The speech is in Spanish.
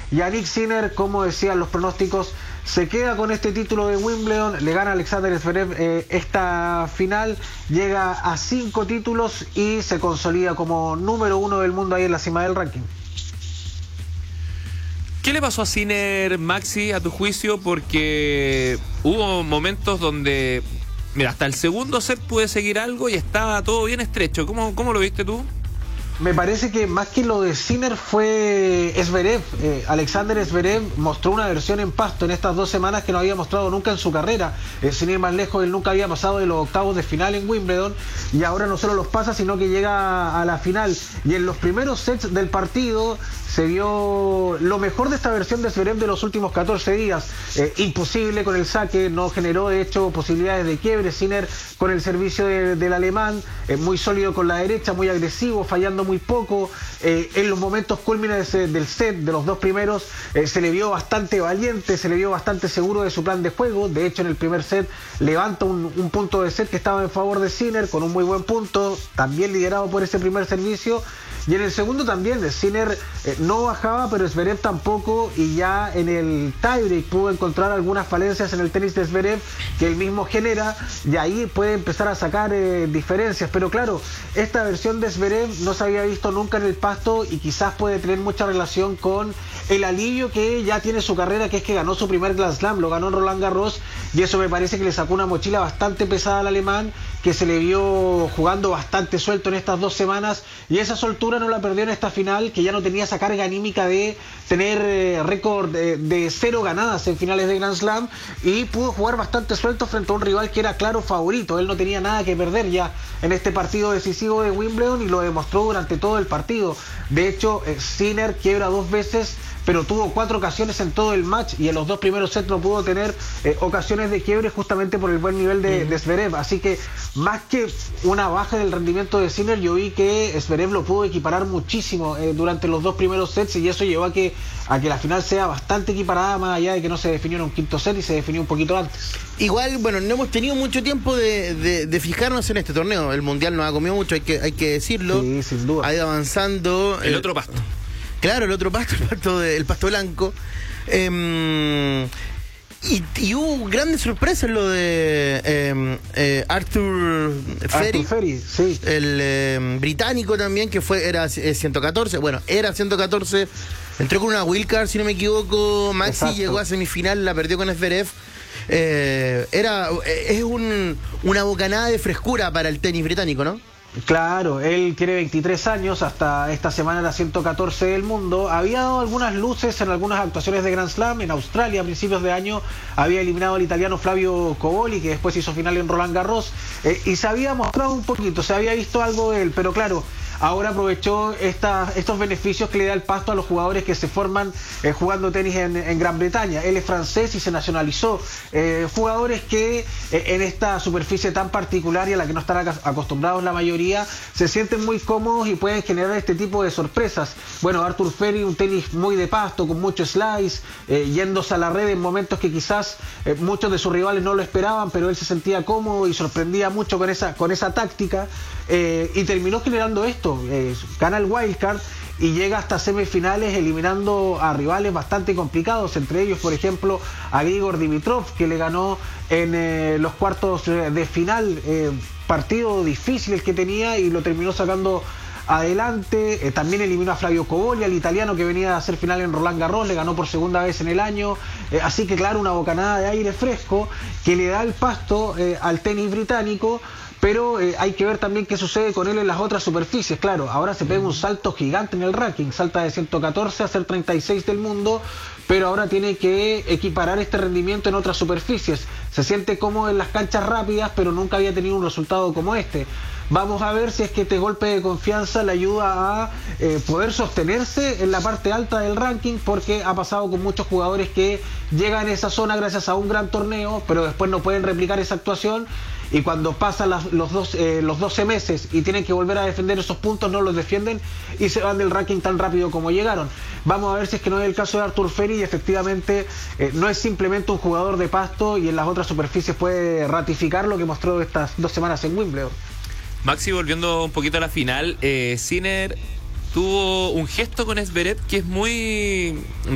Yannick Sinner, como decían los pronósticos, se queda con este título de Wimbledon, le gana a Alexander Zverev esta final, llega a 5 títulos y se consolida como número 1 del mundo ahí en la cima del ranking. ¿Qué le pasó a Sinner, Maxi, a tu juicio? Porque hubo momentos donde, mira, hasta el segundo set pude seguir algo y estaba todo bien estrecho. ¿Cómo lo viste tú? Me parece que más que lo de Sinner fue Zverev. Alexander Zverev mostró una versión en pasto en estas 2 semanas que no había mostrado nunca en su carrera. Sin ir más lejos, él nunca había pasado de los octavos de final en Wimbledon y ahora no solo los pasa, sino que llega a la final. Y en los primeros sets del partido se vio lo mejor de esta versión de Zverev de los últimos 14 días. Imposible con el saque, no generó de hecho posibilidades de quiebre. Sinner con el servicio del alemán, muy sólido con la derecha, muy agresivo, fallando muy poco. En los momentos cúlmines del set, de los 2 primeros, se le vio bastante valiente, se le vio bastante seguro de su plan de juego. De hecho, en el primer set levanta un punto de set que estaba en favor de Sinner con un muy buen punto, también liderado por ese primer servicio. Y en el segundo también, Sinner no bajaba, pero Zverev tampoco, y ya en el tiebreak pudo encontrar algunas falencias en el tenis de Zverev que él mismo genera, y ahí puede empezar a sacar diferencias. Pero claro, esta versión de Zverev no se había visto nunca en el pasto y quizás puede tener mucha relación con el alivio que ya tiene su carrera, que es que ganó su primer Grand Slam, lo ganó en Roland Garros, y eso me parece que le sacó una mochila bastante pesada al alemán, que se le vio jugando bastante suelto en estas 2 semanas, y esa soltura no la perdió en esta final, que ya no tenía esa carga anímica de tener récord de 0 ganadas en finales de Grand Slam, y pudo jugar bastante suelto frente a un rival que era claro favorito. Él no tenía nada que perder ya en este partido decisivo de Wimbledon y lo demostró durante todo el partido. De hecho, Sinner quiebra 2 veces, pero tuvo 4 ocasiones en todo el match, y en los 2 primeros sets no pudo tener ocasiones de quiebre justamente por el buen nivel de Zverev. Así que más que una baja del rendimiento de Sinner, yo vi que Zverev lo pudo equiparar muchísimo durante los 2 primeros sets, y eso llevó a que la final sea bastante equiparada, más allá de que no se definió en un quinto set y se definió un poquito antes. Igual, bueno, no hemos tenido mucho tiempo de fijarnos en este torneo. El Mundial nos ha comido mucho, hay que decirlo. Sí, sin duda. Ha ido avanzando. El otro pasto. Claro, el otro pasto, el pasto blanco. Y hubo grandes sorpresas lo de Arthur Ferry, sí. El británico también, que era 114. Bueno, era 114. Entró con una wildcard, si no me equivoco. Maxi. Exacto. Llegó a semifinal, la perdió con Zverev. Es una bocanada de frescura para el tenis británico, ¿no? Claro, él tiene 23 años, hasta esta semana era 114 del mundo. Había dado algunas luces en algunas actuaciones de Grand Slam. En Australia, a principios de año, había eliminado al italiano Flavio Cobolli, que después hizo final en Roland Garros, y se había mostrado un poquito, se había visto algo de él, pero claro, ahora aprovechó estos beneficios que le da el pasto a los jugadores que se forman jugando tenis en Gran Bretaña. Él es francés y se nacionalizó. Jugadores que en esta superficie tan particular y a la que no están acostumbrados la mayoría, se sienten muy cómodos y pueden generar este tipo de sorpresas. Bueno, Arthur Ferry, un tenis muy de pasto, con mucho slice, yéndose a la red en momentos que quizás muchos de sus rivales no lo esperaban, pero él se sentía cómodo y sorprendía mucho con esa táctica, y terminó generando esto. Gana el wildcard y llega hasta semifinales, eliminando a rivales bastante complicados, entre ellos, por ejemplo, a Grigor Dimitrov, que le ganó en los cuartos de final. Partido difícil el que tenía y lo terminó sacando adelante. También eliminó a Flavio Cobolli, al italiano que venía a hacer final en Roland Garros, le ganó por segunda vez en el año. Así que claro, una bocanada de aire fresco que le da el pasto al tenis británico. Pero hay que ver también qué sucede con él en las otras superficies. Claro, ahora se pega un salto gigante en el ranking, salta de 114 a ser 36 del mundo, pero ahora tiene que equiparar este rendimiento en otras superficies. Se siente cómodo en las canchas rápidas, pero nunca había tenido un resultado como este. Vamos a ver si es que este golpe de confianza le ayuda a poder sostenerse en la parte alta del ranking, porque ha pasado con muchos jugadores que llegan a esa zona gracias a un gran torneo, pero después no pueden replicar esa actuación, y cuando pasan los 12 meses y tienen que volver a defender esos puntos, no los defienden y se van del ranking tan rápido como llegaron. Vamos a ver si es que no es el caso de Arthur Ferry y efectivamente no es simplemente un jugador de pasto, y en las otras superficies puede ratificar lo que mostró estas 2 semanas en Wimbledon. Maxi, volviendo un poquito a la final, Sinner tuvo un gesto con Zverev que es muy